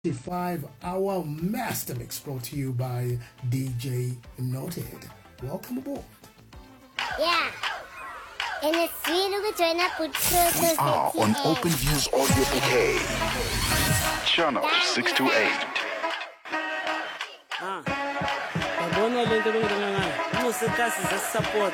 5-hour master mix brought to you by DJ Noted. Welcome aboard. Yeah. And it's sweet to join up with We are on Open Views Audio Bouquet. Channel 628. Yabona lento bengilenga ngayo. Musikasi support.